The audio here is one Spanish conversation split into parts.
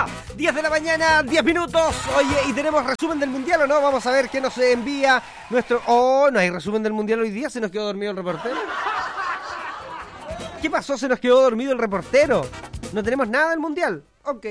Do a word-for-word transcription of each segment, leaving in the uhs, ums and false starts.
Ya, diez de la mañana, diez minutos. Oye, ¿y tenemos resumen del Mundial o no? Vamos a ver qué nos envía nuestro... Oh, no hay resumen del Mundial hoy día, se nos quedó dormido el reportero. ¿Qué pasó? Se nos quedó dormido el reportero. No tenemos nada del Mundial. Ok.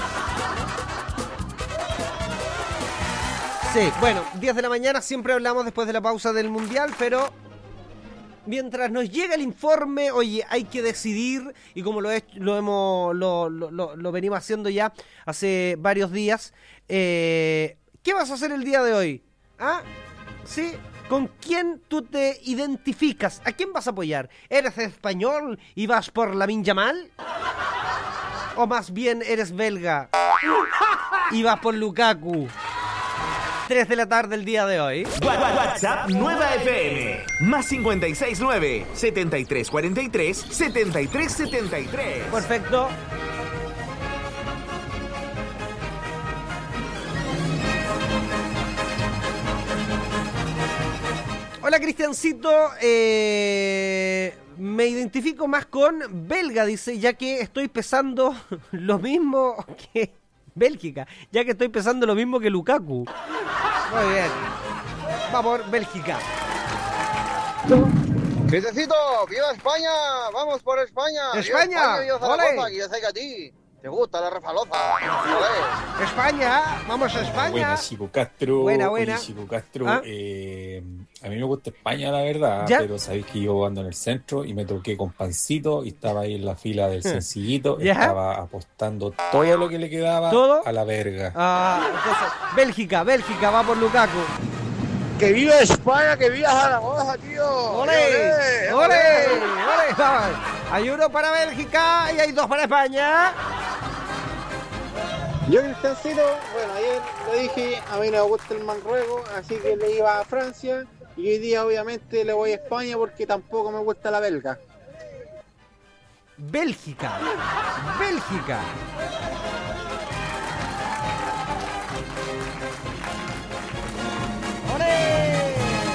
Sí, bueno, diez de la mañana, siempre hablamos después de la pausa del Mundial, pero mientras nos llega el informe, oye, hay que decidir, y como lo, he, lo hemos lo, lo, lo, lo venimos haciendo ya hace varios días, eh, ¿qué vas a hacer el día de hoy? ¿Ah? ¿Sí? ¿Con quién tú te identificas? ¿A quién vas a apoyar? ¿Eres español y vas por Lamine Yamal? ¿O más bien eres belga y vas por Lukaku? tres de la tarde el día de hoy. WhatsApp Nueva F M. Más cincuenta y seis nueve, setenta y tres cuarenta y tres, setenta y tres setenta y tres. Perfecto. Hola, Cristiancito. Eh, me identifico más con belga, dice, ya que estoy pesando lo mismo que Bélgica, ya que estoy pesando lo mismo que Lukaku. Muy bien. Vamos, Bélgica. Cristiancito, ¡viva España! ¡Vamos por España! ¡España! ¡Viva España, viva Zaragoza! Que yo sé que a ti te gusta la refaloza. ¡Olé! ¡España! ¡Vamos a España! Buena, Chico Castro. Buena, buena. Oye, Chico Castro, ¿Ah? eh, a mí me gusta España, la verdad, ¿Ya? pero sabéis que yo ando en el centro y me toqué con Pancito y estaba ahí en la fila del sencillito, ¿Ya? estaba apostando todo lo que le quedaba ¿Todo? a la verga. Ah, entonces, Bélgica, Bélgica va por Lukaku. ¡Que viva España! ¡Que viva Zaragoza, tío! ¡Ole! ¡Ole! ¡Ole! Vamos. Hay uno para Bélgica y hay dos para España. Yo, Cristiancito, bueno, ayer lo dije, a mí no me gusta el Marruecos, así que le iba a Francia, y hoy día obviamente le voy a España porque tampoco me gusta la belga. Bélgica. Bélgica. ¡Ole!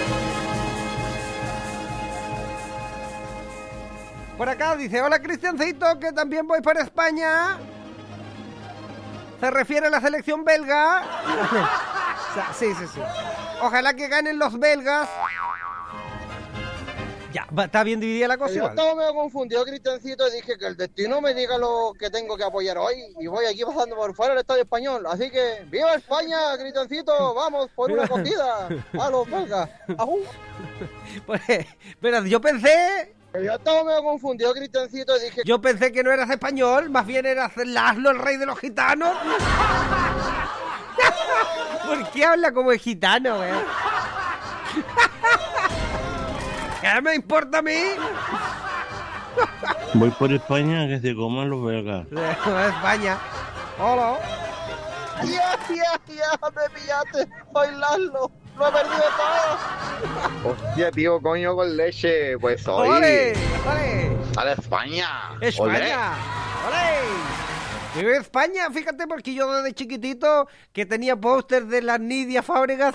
Por acá dice, hola Cristiancito, que también voy para España. ¿Se refiere a la selección belga? O sea, sí, sí, sí. Ojalá que ganen los belgas. Ya, va, está bien dividida la cosa. Yo igual. estaba medio confundido, Cristiancito, y dije que el destino me diga lo que tengo que apoyar hoy, y voy aquí pasando por fuera del Estadio Español. Así que, ¡viva España, Cristiancito! ¡Vamos por una acogida a los belgas! ¡Ajú! Pues, pero yo pensé... Yo estaba medio confundido, Cristiancito, y dije... Yo pensé que no eras español, más bien eras Laszlo, el rey de los gitanos. ¿Por qué habla como de gitano, weón? ¿Qué me importa a mí? Voy por España, que se coman los belgas. España. Hola. ¡Ya, ya, ya! ¡Me pillaste! ¡Soy Laszlo! ¡Lo he perdido todo! Hostia, tío, coño con leche. Pues hoy... ¡Ole! ¡Ole! ¡A la España! ¡España! ¡Ole! Vivo en España, fíjate, porque yo desde chiquitito que tenía póster de las Nidia Fábregas.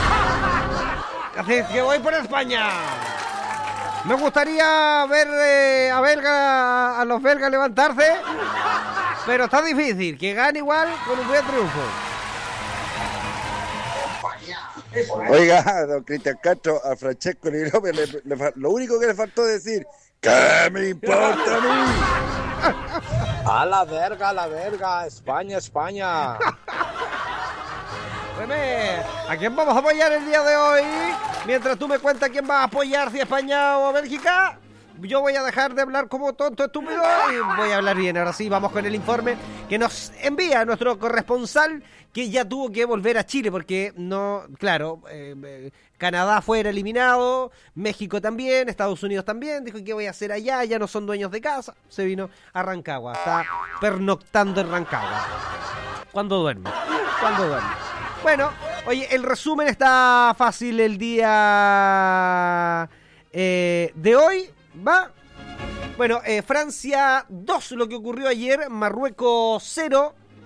Así que voy por España. Me gustaría ver eh, a belga, a los belgas levantarse, pero está difícil, que gane igual con un buen triunfo. Oiga, don Cristian Castro, a Francesco López le, le, lo único que le faltó decir, ¿qué me importa a mí? A la verga, a la verga, España, España. Dime, ¿a quién vamos a apoyar el día de hoy? Mientras tú me cuentas quién va a apoyar, si España o Bélgica, yo voy a dejar de hablar como tonto estúpido y voy a hablar bien. Ahora sí, vamos con el informe que nos envía nuestro corresponsal, que ya tuvo que volver a Chile porque no, claro, eh, eh, Canadá fuera eliminado, México también, Estados Unidos también, dijo, ¿qué voy a hacer allá? Ya no son dueños de casa, se vino a Rancagua, está pernoctando en Rancagua. ¿Cuándo duerme? ¿Cuándo duerme? Bueno, oye, el resumen está fácil el día eh, de hoy, ¿va? Bueno, eh, Francia dos, lo que ocurrió ayer, Marruecos cero.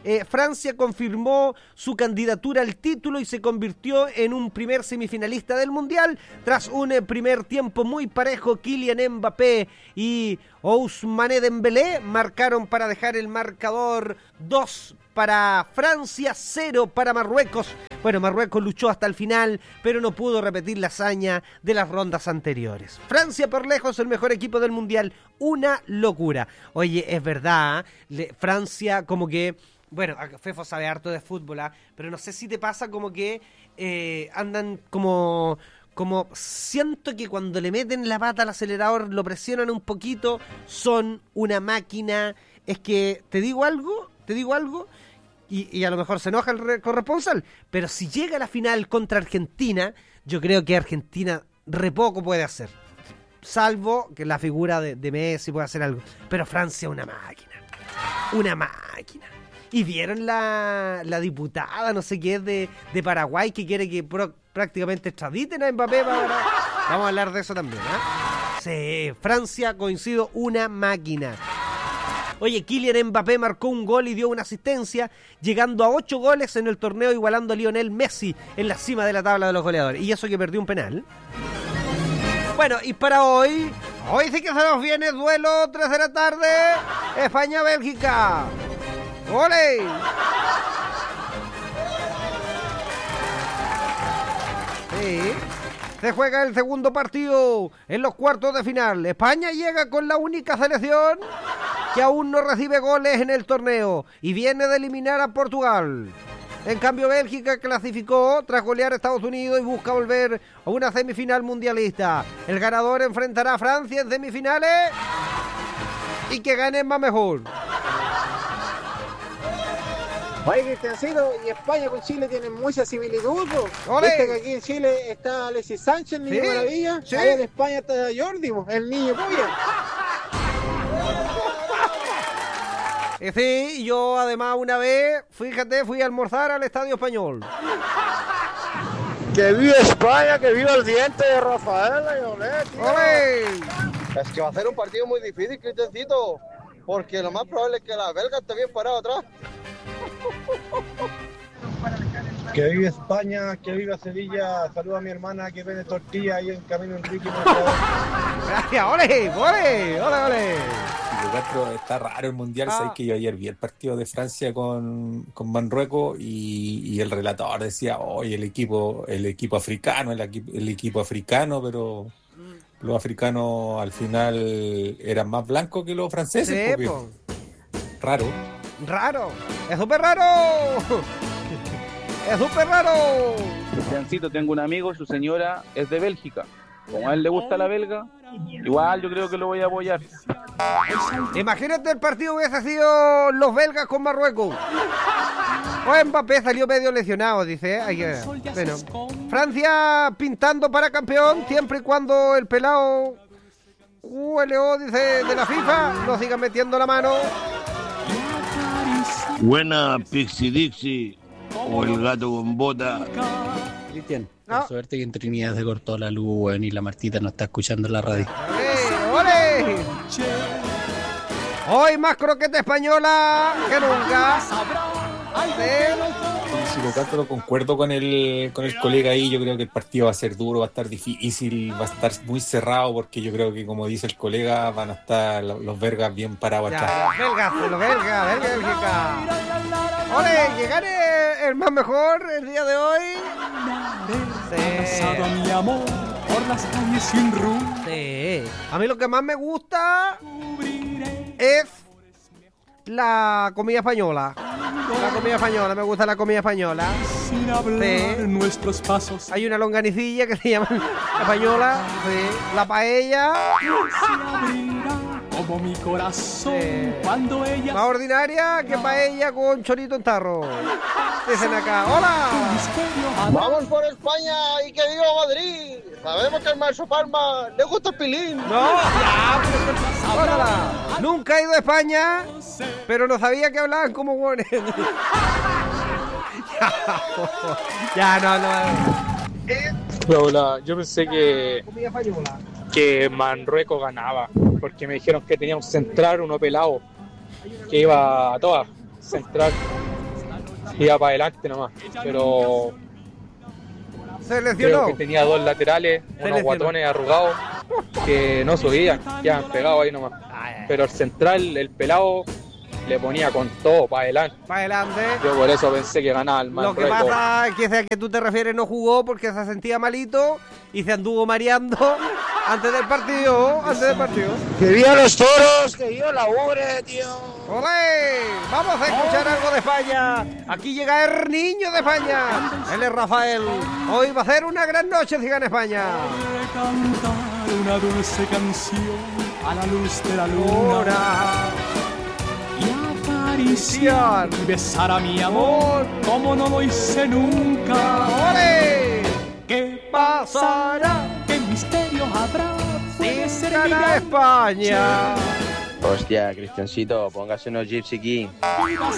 eh, Francia confirmó su candidatura al título y se convirtió en un primer semifinalista del Mundial. Tras un eh, primer tiempo muy parejo, Kylian Mbappé y Ousmane Dembélé marcaron para dejar el marcador dos para Francia, cero para Marruecos. Bueno, Marruecos luchó hasta el final, pero no pudo repetir la hazaña de las rondas anteriores. Francia, por lejos, el mejor equipo del Mundial. Una locura. Oye, es verdad, ¿eh? Francia como que... Bueno, Fefo sabe harto de fútbol, ¿eh? Pero no sé si te pasa como que eh, andan como... Como siento que cuando le meten la pata al acelerador, lo presionan un poquito, son una máquina. Es que, ¿te digo algo? ¿Te digo algo? Y, y a lo mejor se enoja el corresponsal, pero si llega a la final contra Argentina, yo creo que Argentina re poco puede hacer, salvo que la figura de, de Messi pueda hacer algo, pero Francia una máquina, una máquina. Y vieron la, la diputada, no sé qué es, de, de Paraguay, que quiere que pro, prácticamente extraditen a Mbappé para... Vamos a hablar de eso también, ¿eh? Sí, Francia, coincido, una máquina. Oye, Kylian Mbappé marcó un gol y dio una asistencia, llegando a ocho goles en el torneo, igualando a Lionel Messi en la cima de la tabla de los goleadores. Y eso que perdió un penal. Bueno, y para hoy, hoy sí que se nos viene duelo, tres de la tarde, España-Bélgica. ¡Ole! Sí. Se juega el segundo partido en los cuartos de final. España llega con la única selección que aún no recibe goles en el torneo y viene de eliminar a Portugal. En cambio, Bélgica clasificó tras golear a Estados Unidos y busca volver a una semifinal mundialista. El ganador enfrentará a Francia en semifinales y que gane más mejor. Oye, Cristiancito, y España con Chile tienen mucha similitud. Viste que aquí en Chile está Alexis Sánchez, el niño ¿Sí? maravilla. ¿Sí? Allá en España está Jordi, el niño polla. Y sí, yo además una vez, fíjate, fui a almorzar al Estadio Español. ¡Que viva España! ¡Que viva el diente de Rafaela! ¡Ole! Es que va a ser un partido muy difícil, Cristiancito, porque lo más probable es que la belga esté bien parado atrás. Que viva España, que viva Sevilla. Saluda a mi hermana que vende tortilla ahí en Camino Enrique. Gracias, ole, ole, ole, ole. Castro, está raro el mundial. Ah. Sabes que yo ayer vi el partido de Francia con, con Marruecos y, y el relator decía, oye, el equipo, el equipo africano, el, equipo, el equipo africano, pero los africanos al final eran más blancos que los franceses. Sí, porque... po. Raro. Raro, es súper raro. Es súper raro. Cristiancito, tengo un amigo, su señora es de Bélgica. Como a él le gusta la belga, igual yo creo que lo voy a apoyar. Imagínate el partido hubiese sido los belgas con Marruecos. O Mbappé salió medio lesionado, dice. Hay que ver. Bueno, Francia pintando para campeón, siempre y cuando el pelado U L O, dice, de la FIFA, no sigan metiendo la mano. Buena Pixie Dixie o el gato con bota. Cristian, No. por suerte que en Trinidad se cortó la luz, weón, y la Martita no está escuchando la radio. ¡Ole! ¡Ole! Hoy más croqueta española que nunca. Si lo tanto lo concuerdo con el con el colega ahí, yo creo que el partido va a ser duro, va a estar difícil, va a estar muy cerrado, porque yo creo que, como dice el colega, van a estar los, los belgas bien parados Ya, atrás. los belgas, los belgas, belga, Bélgica. ¡Ole! Que gane el más mejor el día de hoy. Sí. mi amor por las calles sin rumbo. Sí. A mí lo que más me gusta es la comida española. La comida española, me gusta la comida española. Sin hablar Sí. nuestros pasos. Hay una longanicilla que se llama española, sí. La paella, Se abrirá como mi corazón Sí. cuando ella más ordinaria que paella con chorito en tarro. Dicen acá, ¡hola! ¡Vamos por España y que viva Madrid! Sabemos que al Maestro Palma le gusta el pilín. No, ya, pero órala. Nunca he ido a España, pero no sabía que hablaban como buenos. Ya, no, no. Hola, yo pensé que, Comida española. que Marruecos ganaba, porque me dijeron que tenía un central, uno pelado, que iba a todas, central. iba para adelante nomás, pero Se creo lesionó. que tenía dos laterales, Se unos lesionó. guatones arrugados que no subían, quedaban pegados ahí nomás. Pero el central, el pelado, le ponía con todo para adelante. Para adelante. Yo por eso pensé que ganaba el Lo que Manreko. pasa es que ese al que tú te refieres no jugó porque se sentía malito y se anduvo mareando antes del partido. Antes del partido. ¡Que viva los toros! ¡Que viva la ubre, tío! ¡Olé! Vamos a escuchar algo de España. Aquí llega el niño de España. Él es Rafael. Hoy va a ser una gran noche si gana España. Cantar una dulce canción a la luz de la luna. Y acariciar y besar a mi amor como no lo hice nunca. ¡Ole! ¿Qué pasará? ¿Qué misterio habrá? Puede ser mi Gana gran España. Hostia, Cristiancito, póngase unos Gypsy King.